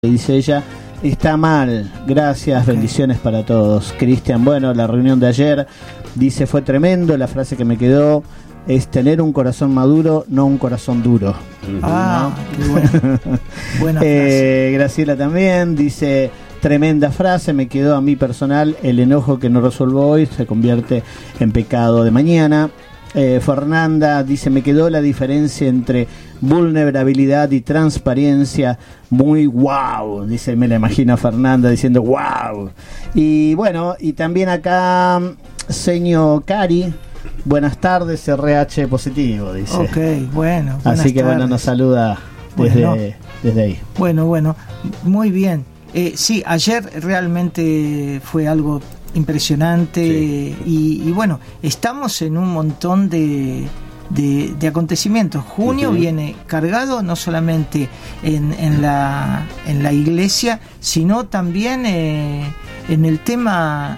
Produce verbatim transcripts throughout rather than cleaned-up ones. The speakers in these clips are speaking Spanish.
Dice ella, está mal, gracias, okay. Bendiciones para todos. Cristian, bueno, la reunión de ayer, dice, fue tremendo, la frase que me quedó es tener un corazón maduro, no un corazón duro. Ah, ¿no? Qué bueno. Buena eh, frase. Graciela también dice, tremenda frase, me quedó a mí personal, el enojo que no resuelvo hoy se convierte en pecado de mañana. Eh, Fernanda dice, me quedó la diferencia entre vulnerabilidad y transparencia, muy wow, dice, me la imagino a Fernanda diciendo wow. Y bueno, y también acá señor Cari, buenas tardes, R H positivo, dice. Ok, bueno. Así que tardes. Bueno, nos saluda desde, bueno, desde ahí. Bueno, bueno, muy bien. Eh, sí, ayer realmente fue algo impresionante, sí. y, y bueno, estamos en un montón de, de, de acontecimientos. Junio uh-huh. viene cargado no solamente en, en, la, en la iglesia, sino también eh, en el tema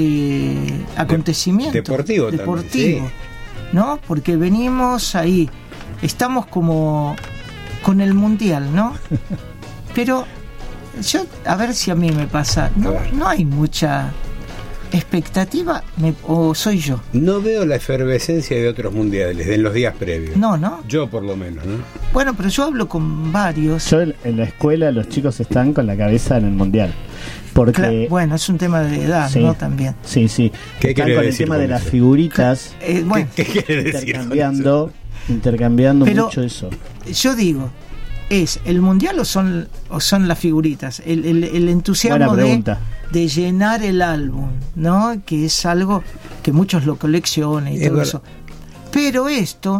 eh, acontecimiento de, deportivo, deportivo también, sí. ¿no? Porque venimos ahí, estamos como con el mundial, ¿no? Pero yo, a ver si a mí me pasa, no, no hay mucha expectativa, me, o soy yo. No veo la efervescencia de otros mundiales en los días previos. No, no. Yo por lo menos, ¿no? Bueno, pero yo hablo con varios. Yo en la escuela los chicos están con la cabeza en el mundial. Porque claro, bueno, es un tema de edad, sí, ¿no? También. Sí, sí. ¿Qué están con el tema con de eso? las figuritas. Eh, bueno, ¿Qué, qué quiere decir intercambiando, intercambiando pero mucho eso. Yo digo, ¿es el mundial o son o son las figuritas? El, el, el entusiasmo de, de llenar el álbum, ¿no? Que es algo que muchos lo coleccionan y es todo verdad. Eso. Pero esto,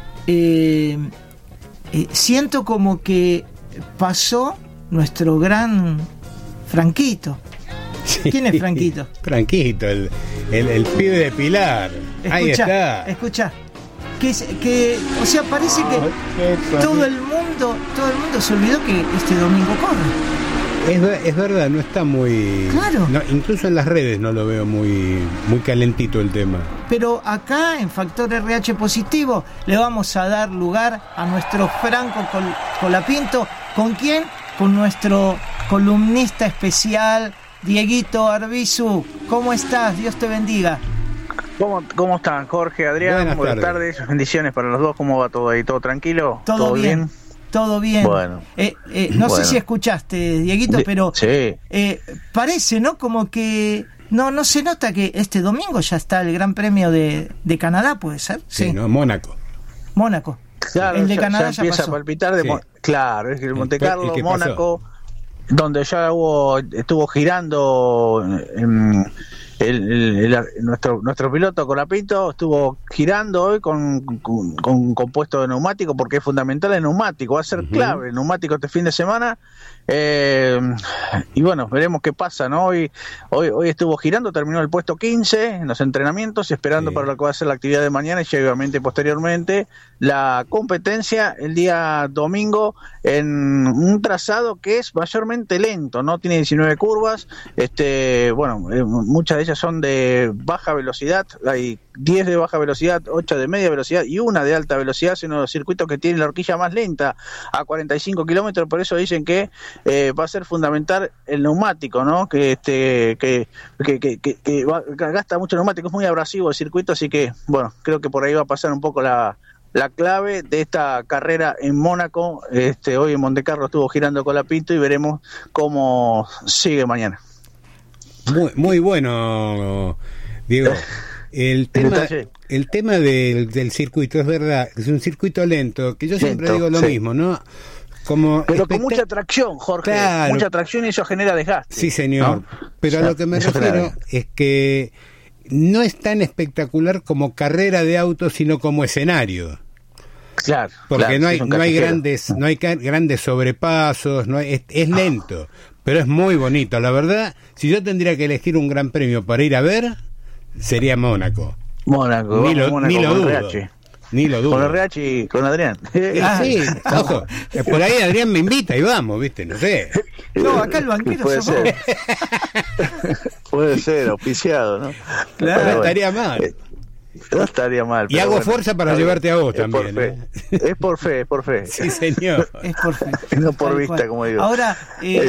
eh, eh, siento como que pasó nuestro gran Franquito. Sí. ¿Quién es Franquito? Franquito, el, el, el pibe de Pilar. Escucha, ahí está. Escucha. Que, que, o sea, parece que oh, todo el mundo, todo el mundo se olvidó que este domingo corre. Es, es verdad, no está muy. Claro. No, incluso en las redes no lo veo muy, muy calentito el tema. Pero acá en Factor R H Positivo le vamos a dar lugar a nuestro Franco Col- Colapinto. ¿Con quién? Con nuestro columnista especial, Dieguito Arbizu. ¿Cómo estás? Dios te bendiga. ¿Cómo, ¿Cómo están, Jorge, Adrián? Buenas, Buenas tardes. tardes, bendiciones para los dos. ¿Cómo va todo ahí? ¿Todo tranquilo? Todo, ¿Todo bien? bien? Todo bien. Bueno. Eh, eh, no bueno. sé si escuchaste, Dieguito, pero sí. eh, parece, ¿no? Como que no no se nota que este domingo ya está el Gran Premio de, de Canadá, ¿puede ser? Sí, sí. ¿no? Mónaco. Mónaco. Claro, el de ya, Canadá ya ya empieza pasó. a palpitar. De sí. Mon- claro, es que el Monte ¿El, Carlo, el Mónaco, donde ya hubo estuvo girando en, el, el, el, nuestro nuestro piloto Colapinto estuvo girando hoy con, con, con un compuesto de neumático, porque es fundamental el neumático, va a ser uh-huh. clave el neumático este fin de semana. Eh, y bueno, veremos qué pasa, ¿no? Hoy, hoy, hoy estuvo girando, terminó el puesto quince en los entrenamientos, esperando sí. para lo que va a ser la actividad de mañana y obviamente posteriormente la competencia el día domingo en un trazado que es mayormente lento, ¿no? Tiene diecinueve curvas, este, bueno, eh, muchas de ellas son de baja velocidad, hay diez de baja velocidad, ocho de media velocidad y una de alta velocidad, es uno de los circuitos que tiene la horquilla más lenta a cuarenta y cinco kilómetros, por eso dicen que eh, va a ser fundamental el neumático, ¿no? Que este que que, que, que, que va, gasta mucho neumático, es muy abrasivo el circuito, así que bueno, creo que por ahí va a pasar un poco la la clave de esta carrera en Mónaco. Este, hoy en Montecarlo estuvo girando Colapinto y veremos cómo sigue mañana. Muy, muy bueno, Diego. El tema, el tema del, del circuito, es verdad, es un circuito lento, que yo siempre lento, digo lo sí. mismo, ¿no? Como pero espect... con mucha tracción, Jorge, claro. mucha tracción y eso genera desgaste. Sí, señor. ¿No? Pero o sea, a lo que me refiero claro. es que no es tan espectacular como carrera de autos, sino como escenario. Claro. Porque claro, no hay, no hay grandes, no. no hay grandes sobrepasos, no hay, es, es lento, pero es muy bonito. La verdad, si yo tendría que elegir un gran premio para ir a ver, sería Mónaco. Mónaco, ni lo, Mónaco ni lo dudo. R H. Ni lo dudo. Con R H y con Adrián. Ah, sí, ojo. Por ahí Adrián me invita y vamos, ¿viste? No sé. No, acá el banquero puede somos. ser. Puede ser, auspiciado, ¿no? Claro, no estaría mal. No estaría mal. Y hago bueno, fuerza para llevarte a vos es también. Por ¿eh? Es por fe, es por fe. Sí, señor. Es por fe. No por Tal vista, cual. como digo. Ahora, eh,